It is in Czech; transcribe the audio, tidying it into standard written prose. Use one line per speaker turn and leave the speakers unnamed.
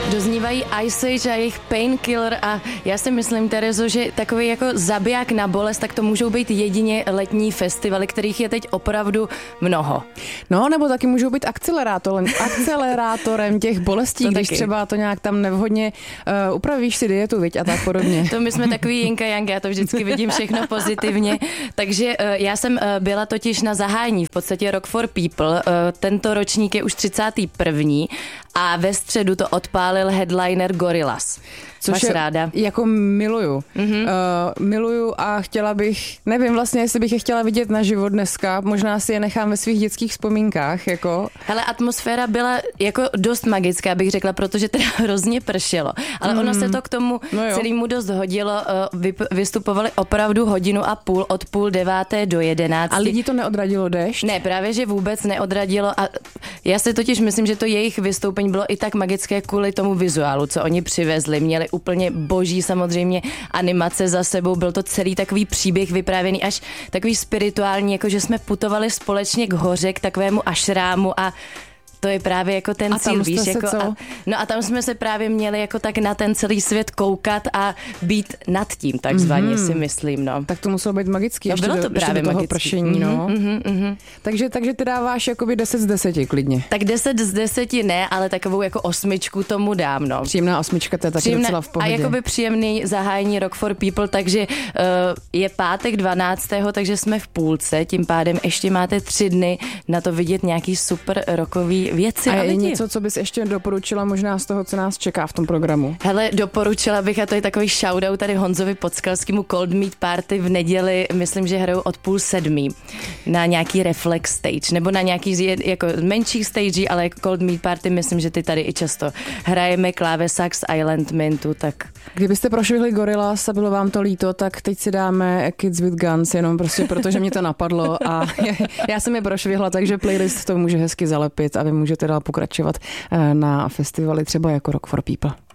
Doznívají Ice Age a jejich Painkiller a já si myslím, Terezo, že takový jako zabiják na bolest, tak to můžou být jedině letní festivaly, kterých je teď opravdu mnoho.
No, nebo taky můžou být akcelerátorem těch bolestí, to když taky. Třeba to nějak tam nevhodně upravíš si dietu, viď, a tak podobně.
To my jsme takový Jinka Yang, já to vždycky vidím všechno pozitivně. Takže já jsem byla totiž na zahájení, v podstatě Rock for People. Tento ročník je už 31. a ve středu to odpálil headliner Gorillaz.
Což je, ráda? Jako miluju. Miluju a chtěla bych, nevím vlastně, jestli bych je chtěla vidět naživo dneska, možná si je nechám ve svých dětských vzpomínkách. Jako.
Hele, atmosféra byla jako dost magická, bych řekla, protože teda hrozně pršelo. Ale ono se to k tomu celému dost hodilo. Vystupovali opravdu 1,5 hodiny od 8:30 do 11.
A lidi to neodradilo déšť?
Ne, právě, že vůbec neodradilo. A já si totiž myslím, že to jejich vystoupení bylo i tak magické kvůli tomu vizuálu, co oni přivezli. Měli úplně boží samozřejmě animace za sebou, byl to celý takový příběh vyprávěný až takový spirituální, jako že jsme putovali společně k hoře, k takovému ašrámu a to je právě jako ten cíl, víš, jako a tam jsme se právě měli jako tak na ten celý svět koukat a být nad tím, takzvaně si myslím, no.
Tak to muselo být magický,
ještě bylo to právě
do toho
magický.
Pršení, no. Takže ty dáváš jakoby 10 z 10 klidně.
Tak 10 z 10 ne, ale takovou jako 8 tomu dám, no.
Příjemná 8, to je taky docela v pohodě.
A jakoby příjemný zahájení Rock for People, takže je pátek 12. takže jsme v půlce, tím pádem ještě máte 3 dny na to vidět nějaký super rockový věci.
A je něco, co bys ještě doporučila možná z toho, co nás čeká v tom programu?
Hele, doporučila bych, a to je takový shoutout tady Honzovi Podskalskému, Cold Meat Party v neděli, myslím, že hrajou od 6:30 na nějaký Reflex stage, nebo na nějaký jako menší stage, ale jako Cold Meat Party, myslím, že ty tady i často hrajeme, Sax Island Mintu, tak...
Kdybyste prošvihli Gorillaz a bylo vám to líto, tak teď si dáme Kids with Guns, jenom prostě protože mě to napadlo a já jsem je prošvihla, takže playlist to může hezky zalepit a vy můžete dál pokračovat na festivaly třeba jako Rock for People.